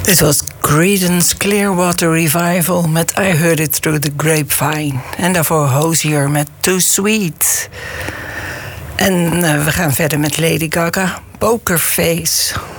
Dit was Creedence Clearwater Revival met I Heard It Through the Grapevine. En daarvoor Hozier met Too Sweet. En we gaan verder met Lady Gaga, Poker Face.